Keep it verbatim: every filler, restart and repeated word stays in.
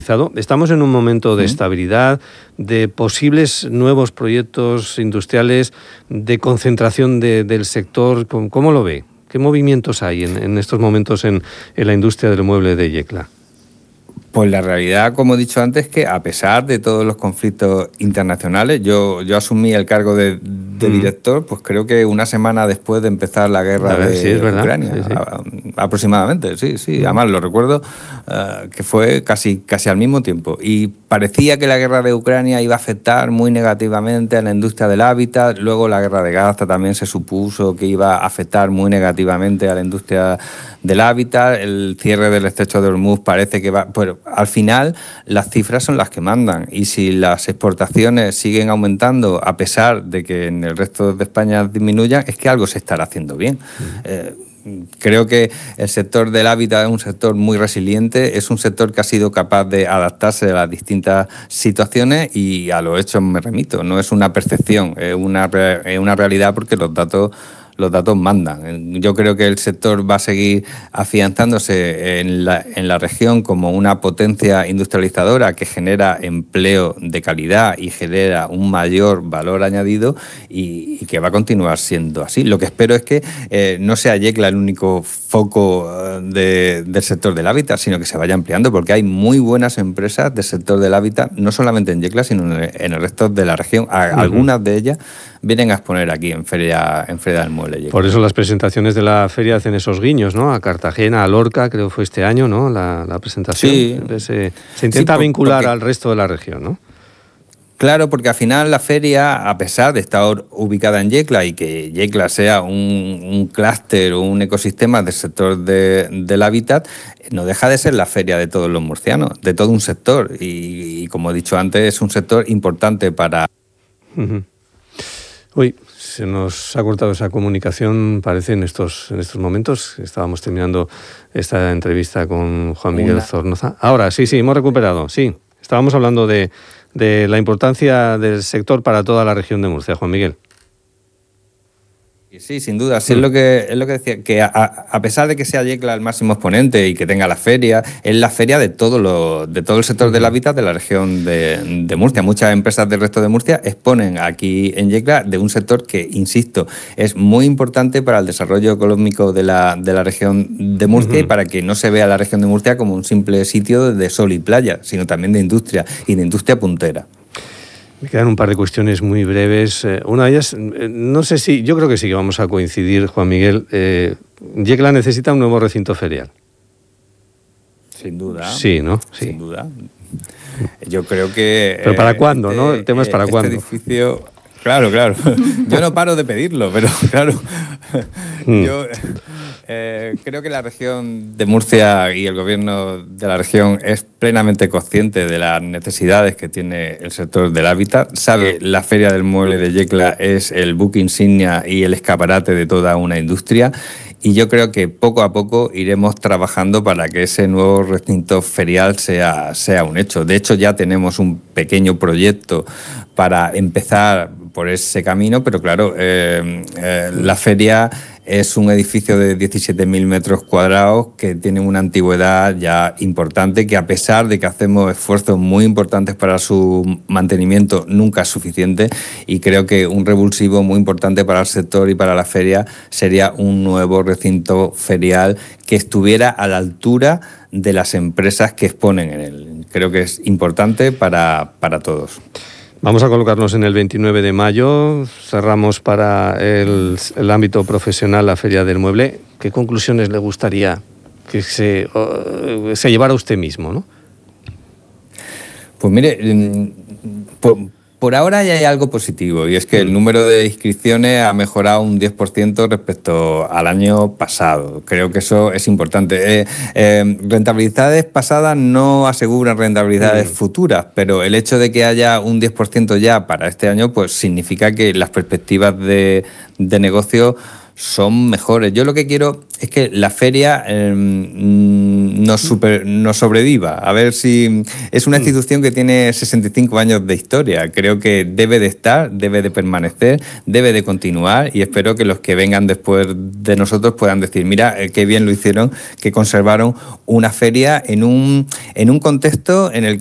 Estamos en un momento de estabilidad, de posibles nuevos proyectos industriales, de concentración de, del sector. ¿Cómo lo ve? ¿Qué movimientos hay en, en estos momentos en, en la industria del mueble de Yecla? Pues la realidad, como he dicho antes, que a pesar de todos los conflictos internacionales, yo, yo asumí el cargo de, de mm. director, pues creo que una semana después de empezar la guerra ver, de sí, es Ucrania, sí, sí. A, aproximadamente, sí, sí, mm. además lo recuerdo uh, que fue casi, casi al mismo tiempo. Y parecía que la guerra de Ucrania iba a afectar muy negativamente a la industria del hábitat, luego la guerra de Gaza también se supuso que iba a afectar muy negativamente a la industria del hábitat, el cierre del estrecho de Hormuz parece que va... Pero al final las cifras son las que mandan y si las exportaciones siguen aumentando a pesar de que en el resto de España disminuyan, es que algo se estará haciendo bien. Uh-huh. Eh, creo que el sector del hábitat es un sector muy resiliente, es un sector que ha sido capaz de adaptarse a las distintas situaciones y a los hechos me remito. No es una percepción, es una, es una realidad porque los datos... los datos mandan. Yo creo que el sector va a seguir afianzándose en la, en la región como una potencia industrializadora que genera empleo de calidad y genera un mayor valor añadido y, y que va a continuar siendo así. Lo que espero es que eh, no sea Yecla el único foco de, del sector del hábitat, sino que se vaya ampliando, porque hay muy buenas empresas del sector del hábitat, no solamente en Yecla, sino en el, en el resto de la región. A, uh-huh. Algunas de ellas vienen a exponer aquí en Feria, en Feria del Mueble. Yecla. Por eso las presentaciones de la feria hacen esos guiños, ¿no? A Cartagena, a Lorca, creo que fue este año, ¿no? La, la presentación. Sí. Se, se intenta sí, por, vincular porque... al resto de la región, ¿no? Claro, porque al final la feria, a pesar de estar ubicada en Yecla y que Yecla sea un, un clúster o un ecosistema del sector de, del hábitat, no deja de ser la feria de todos los murcianos, de todo un sector. Y, y como he dicho antes, es un sector importante para... Uh-huh. Uy, se nos ha cortado esa comunicación, parece, en estos, en estos momentos. Estábamos terminando esta entrevista con Juan Miguel Una. Zornoza. Ahora, sí, sí, hemos recuperado, sí. Estábamos hablando de... de la importancia del sector para toda la región de Murcia, Juan Miguel. Sí, sin duda, sí, mm. es lo que es lo que decía, que a, a pesar de que sea Yecla el máximo exponente y que tenga la feria, es la feria de todo lo, de todo el sector mm. del hábitat de la región de, de Murcia. Muchas empresas del resto de Murcia exponen aquí en Yecla de un sector que, insisto, es muy importante para el desarrollo económico de la, de la región de Murcia mm-hmm. y para que no se vea la región de Murcia como un simple sitio de sol y playa, sino también de industria y de industria puntera. Me quedan un par de cuestiones muy breves. Eh, una de ellas, eh, no sé si, yo creo que sí que vamos a coincidir, Juan Miguel. Eh, Yecla necesita un nuevo recinto ferial. Sin duda. Sí, ¿no? Sí. Sin duda. Yo creo que... ¿Pero para cuándo, este, no? El tema es para este cuándo. Edificio... Claro, claro. Yo no paro de pedirlo, pero claro. Mm. Yo eh, creo que la región de Murcia y el gobierno de la región es plenamente consciente de las necesidades que tiene el sector del hábitat. Sabe, la Feria del Mueble de Yecla es el buque insignia y el escaparate de toda una industria. Y yo creo que poco a poco iremos trabajando para que ese nuevo recinto ferial sea, sea un hecho. De hecho, ya tenemos un pequeño proyecto para empezar por ese camino, pero claro, eh, eh, la feria es un edificio de diecisiete mil metros cuadrados que tiene una antigüedad ya importante, que a pesar de que hacemos esfuerzos muy importantes para su mantenimiento, nunca es suficiente, y creo que un revulsivo muy importante para el sector y para la feria sería un nuevo recinto ferial que estuviera a la altura de las empresas que exponen en él. Creo que es importante para, para todos. Vamos a colocarnos en el veintinueve de mayo, cerramos para el, el ámbito profesional la Feria del Mueble. ¿Qué conclusiones le gustaría que se, uh, se llevara usted mismo, ¿no? Pues mire, por, por ahora ya hay algo positivo, y es que el número de inscripciones ha mejorado un diez por ciento respecto al año pasado. Creo que eso es importante. Eh, eh, rentabilidades pasadas no aseguran rentabilidades mm. futuras, pero el hecho de que haya un diez por ciento ya para este año, pues significa que las perspectivas de, de negocio son mejores. Yo lo que quiero es que la feria eh, nos, super, nos sobreviva. A ver si... Es una institución que tiene sesenta y cinco años de historia. Creo que debe de estar, debe de permanecer, debe de continuar, y espero que los que vengan después de nosotros puedan decir, mira, eh, qué bien lo hicieron, que conservaron una feria en un, en un contexto en el